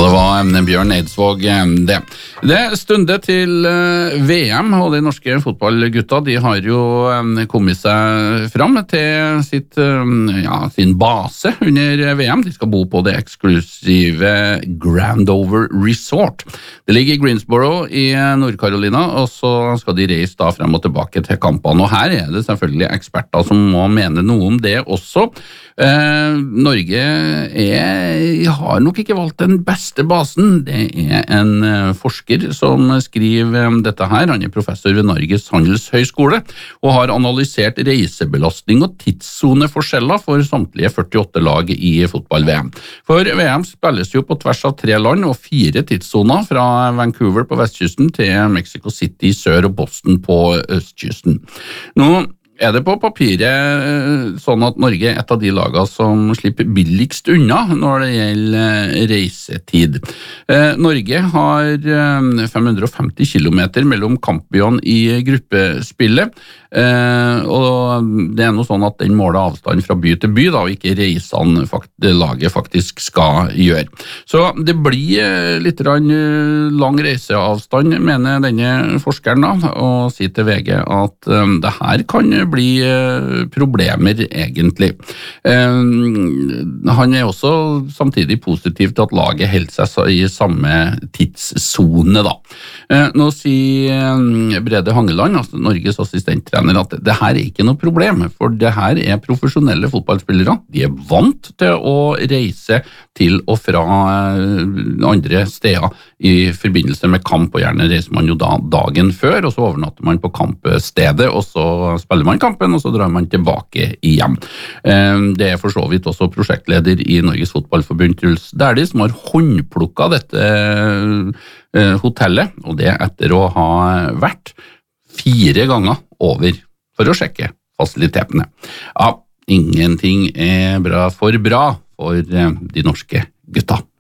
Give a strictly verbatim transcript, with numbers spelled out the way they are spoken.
det var Bjørn Eidsvåg det. Det stunder til V M, og de norske fotballgutta, de har jo kommet seg fram til sitt, ja, sin base under V M. De skal bo på det eksklusive Grandover Resort. Det ligger i Greensboro i Nord-Carolina, og så skal de reise da frem og tilbake til kampene. Og her er det selvfølgelig eksperter som må mene noe om det også. Eh, Norge er, har nok ikke valgt den beste basen. Det er en uh, forsker som skriver um, dette her. Han er professor ved Norges Handelshøyskole og har analysert reisebelastning og tidssoneforskjeller for samtlige førtiåtte lag i fotball-V M. For V M spilles jo på tvers av tre land og fire tidssoner, fra Vancouver på vestkysten til Mexico City i sør og Boston på østkysten. Nå er det på papiret sånn at Norge er et av de lagene som slipper billigst unna når det gjelder reisetid. Eh, Norge har fem hundre og femti kilometer mellom kampbyene i gruppespillet, eh, og det er noe sånn at den måler avstand fra by til by, da, og ikke reisene fakt- laget faktisk skal gjøre. Så det blir litt lang reiseavstand, mener denne forskeren da, og sier til V G at um, det her kan bli problemer egentlig. Han er også samtidig positiv til at laget holder seg i samme tidszone da. Nå sier Brede Hangeland, altså Norges assistenttrener, at det her er ikke noe problem, for det her er profesjonelle fotballspillere. De er vant til å reise til og fra andre steder i forbindelse med kamp, og gjerne reiser man jo da dagen før, og så overnatter man på kampstedet, og så spiller man kampen, og så drar man tilbake igjen. Det er for så vidt også prosjektleder i Norges Fotballforbund, Truls Dæhlie, som har håndplukket dette hotellet, og det etter å ha vært fire ganger over for å sjekke fasilitetene. Ja, ingenting er bra for bra for de norske gutta.